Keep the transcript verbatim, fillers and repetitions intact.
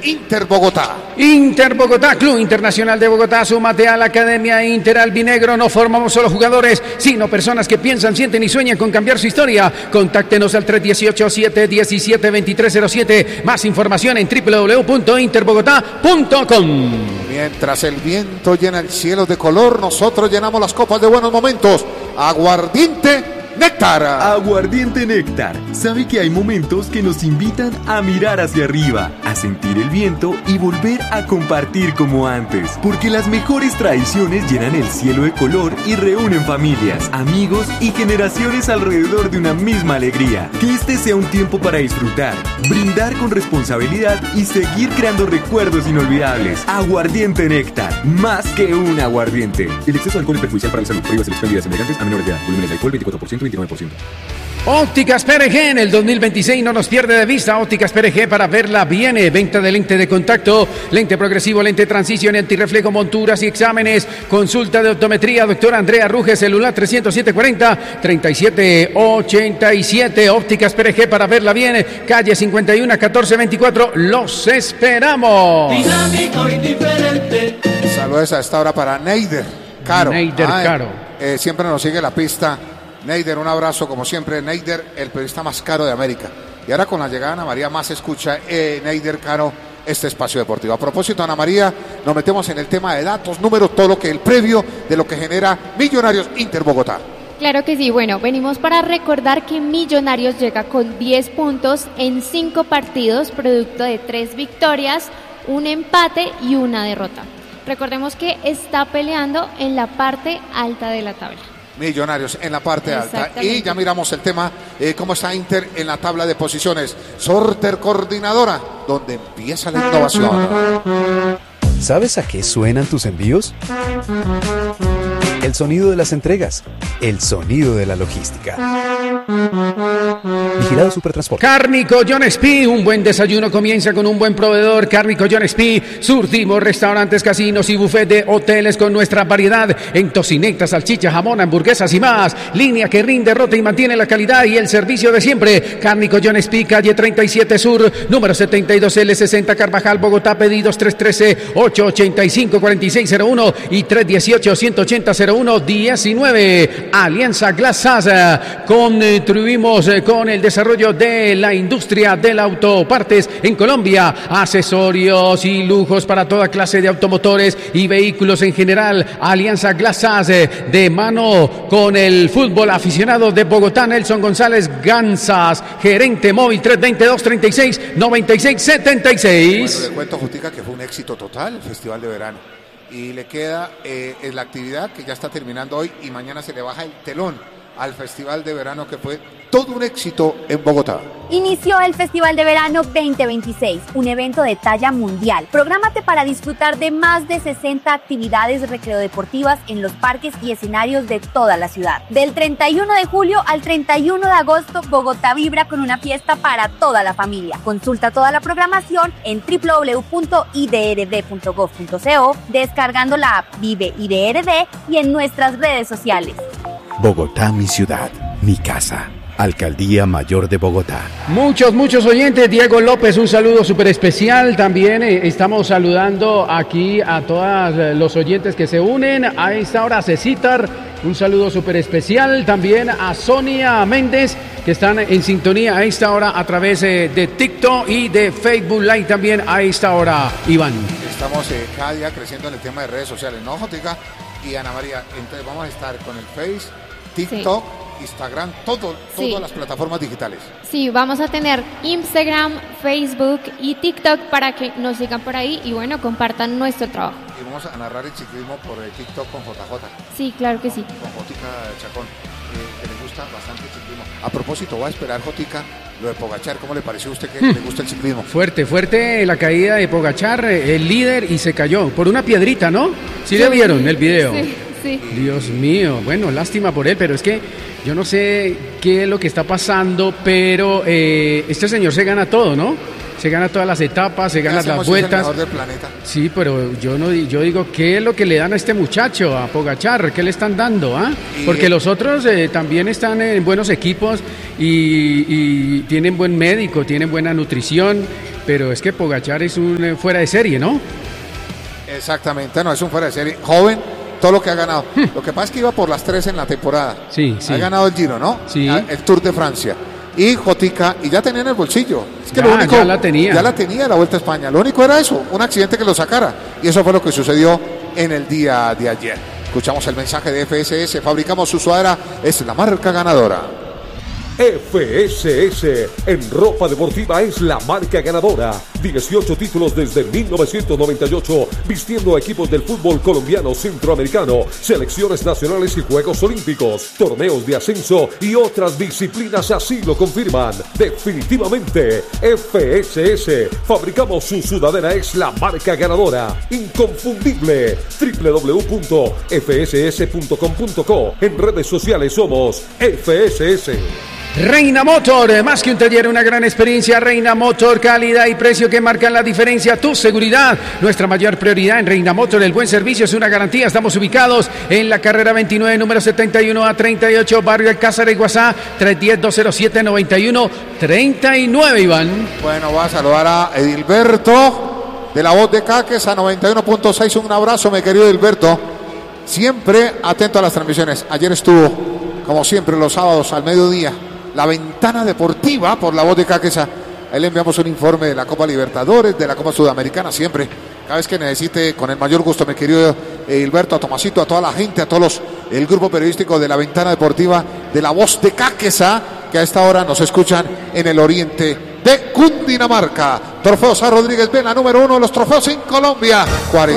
Inter Bogotá. Inter Bogotá, Club Internacional de Bogotá, súmate a la Academia Inter Albinegro. No formamos solo jugadores, sino personas que piensan, sienten y sueñan con cambiar su historia. Contáctenos al tres uno ocho, siete uno siete, dos tres cero siete. Más información en doble u doble u doble u punto inter bogotá punto com. Mientras el viento llena el cielo de color, nosotros llenamos las copas de buenos momentos. Aguardiente Néctar. Aguardiente Néctar. Sabe que hay momentos que nos invitan a mirar hacia arriba, a sentir el viento y volver a compartir como antes. Porque las mejores tradiciones llenan el cielo de color y reúnen familias, amigos y generaciones alrededor de una misma alegría. Que este sea un tiempo para disfrutar, brindar con responsabilidad y seguir creando recuerdos inolvidables. Aguardiente Néctar. Más que un aguardiente. El exceso de alcohol es perjudicial para la salud. Prohíbas el expendio de bebidas a menores de edad. Volúmenes de alcohol veinticuatro por ciento, veintinueve por ciento. Ópticas P R G en el dos mil veintiséis no nos pierde de vista. Ópticas P R G para verla viene. Venta de lente de contacto, lente progresivo, lente transición, antirreflejo, monturas y exámenes. Consulta de optometría, doctora Andrea Ruge, celular tres cero siete cuarenta, treinta y siete ochenta y siete. Ópticas P R G para verla viene. Calle cincuenta y uno, catorce veinticuatro. Los esperamos. Dinámico y diferente. Saludos a esta hora para Neider Caro. Neider Ay, Caro. Eh, siempre nos sigue la pista. Neider, un abrazo como siempre. Neider, el periodista más caro de América. Y ahora con la llegada de Ana María más escucha eh, Neider Caro este espacio deportivo. A propósito, Ana María, nos metemos en el tema de datos, números, todo lo que el previo de lo que genera Millonarios Inter Bogotá. Claro que sí, bueno, venimos para recordar que Millonarios llega con diez puntos en cinco partidos, producto de tres victorias, un empate y una derrota. Recordemos que está peleando en la parte alta de la tabla. Millonarios en la parte alta. Y ya miramos el tema, eh, cómo está Inter en la tabla de posiciones. Sorter Coordinadora, donde empieza la innovación. ¿Sabes a qué suenan tus envíos? El sonido de las entregas, el sonido de la logística. Vigilado Supertransporte. Cárnico John Espí, un buen desayuno comienza con un buen proveedor. Cárnico John Espí, surtimos restaurantes, casinos y buffet de hoteles con nuestra variedad en tocinetas, salchicha, jamón, hamburguesas y más. Línea que rinde, rota y mantiene la calidad y el servicio de siempre. Cárnico John Espí, calle treinta y siete Sur, número setenta y dos L sesenta Carvajal, Bogotá. Pedidos tres uno tres, ocho ocho cinco, cuatro seis cero uno y tres uno ocho, uno ocho cero cero uno diecinueve. Alianza Glasaza, contribuimos con el desarrollo de la industria del autopartes en Colombia. Accesorios y lujos para toda clase de automotores y vehículos en general. Alianza Glasaza, de mano con el fútbol aficionado de Bogotá. Nelson González Gansas, gerente móvil tres dos dos, treinta y seis, noventa y seis, setenta y seis. Bueno, le cuento, Jutica, que fue un éxito total el Festival de Verano. Y le queda eh, en la actividad que ya está terminando hoy y mañana se le baja el telón al Festival de Verano, que fue todo un éxito en Bogotá. Inició el Festival de Verano veinte veintiséis, un evento de talla mundial. Prográmate para disfrutar de más de sesenta actividades recreodeportivas en los parques y escenarios de toda la ciudad. Del treinta y uno de julio al treinta y uno de agosto, Bogotá vibra con una fiesta para toda la familia. Consulta toda la programación en doble u doble u doble u punto i d r d punto gov punto co, descargando la app Vive I D R D y en nuestras redes sociales. Bogotá, mi ciudad, mi casa. Alcaldía Mayor de Bogotá. Muchos, muchos oyentes. Diego López, un saludo súper especial. También eh, estamos saludando aquí a todos eh, los oyentes que se unen a esta hora. Cecitar, un saludo súper especial. También a Sonia Méndez, que están en sintonía a esta hora a través eh, de TikTok y de Facebook Live también a esta hora, Iván. Estamos eh, cada día creciendo en el tema de redes sociales, ¿no, Jotica? Y Ana María, entonces vamos a estar con el Face, TikTok, sí. Instagram, todo, sí. todas las plataformas digitales. Sí, vamos a tener Instagram, Facebook y TikTok para que nos sigan por ahí y bueno, compartan nuestro trabajo. Y vamos a narrar el ciclismo por el TikTok con J J. Sí, claro que con, sí. Con Jotica Chacón, eh, que le gusta bastante el ciclismo. A propósito, voy a esperar, Jotica, lo de Pogachar. ¿Cómo le pareció a usted que hmm. le gusta el ciclismo? Fuerte, fuerte la caída de Pogachar, el líder, y se cayó por una piedrita, ¿no? ¿Sí, sí le vieron el video? Sí. Sí. Dios mío, bueno, lástima por él, pero es que yo no sé qué es lo que está pasando, pero eh, este señor se gana todo, ¿no? Se gana todas las etapas, se gana las vueltas. El mejor del planeta. Sí, pero yo no, yo digo, ¿qué es lo que le dan a este muchacho, a Pogachar? ¿Qué le están dando? ¿Ah? Porque los otros eh, también están en buenos equipos y, y tienen buen médico, tienen buena nutrición, pero es que Pogačar es un eh, fuera de serie, ¿no? Exactamente, no, es un fuera de serie. Joven, todo lo que ha ganado. Hmm. Lo que pasa es que iba por las tres en la temporada. Sí, sí. Ha ganado el Giro, ¿no? Sí. El Tour de Francia. Y Jotica, y ya tenía en el bolsillo. Es que ya, lo único, ya la tenía. Ya la tenía la Vuelta a España. Lo único era eso, un accidente que lo sacara. Y eso fue lo que sucedió en el día de ayer. Escuchamos el mensaje de F S S. Fabricamos su sudadera, es la marca ganadora. F S S en ropa deportiva es la marca ganadora. dieciocho títulos desde mil novecientos noventa y ocho, vistiendo a equipos del fútbol colombiano, centroamericano, selecciones nacionales y Juegos Olímpicos, torneos de ascenso y otras disciplinas así lo confirman. Definitivamente, F S S, fabricamos su sudadera, es la marca ganadora. Inconfundible. doble u doble u doble u punto f s s punto com punto co. En redes sociales somos F S S. Reina Motor, más que un taller, una gran experiencia. Reina Motor, calidad y precio que marcan la diferencia. Tu seguridad, nuestra mayor prioridad en Reina Motor. El buen servicio es una garantía. Estamos ubicados en la carrera veintinueve, número setenta y uno a treinta y ocho, barrio Alcázar y Guasá, tres uno cero, dos cero siete, nueve uno tres nueve, Iván. Bueno, voy a saludar a Edilberto de La Voz de Caques a noventa y uno punto seis. Un abrazo, mi querido Edilberto. Siempre atento a las transmisiones. Ayer estuvo, como siempre, los sábados al mediodía, La Ventana Deportiva por La Voz de Caquesa. Ahí le enviamos un informe de la Copa Libertadores, de la Copa Sudamericana, siempre. Cada vez que necesite, con el mayor gusto, mi querido Hilberto, a Tomasito, a toda la gente, a todos los, el grupo periodístico de La Ventana Deportiva de La Voz de Caquesa, que a esta hora nos escuchan en el oriente de Cundinamarca. Trofeo Sá Rodríguez Vela, número uno de los trofeos en Colombia. cuarenta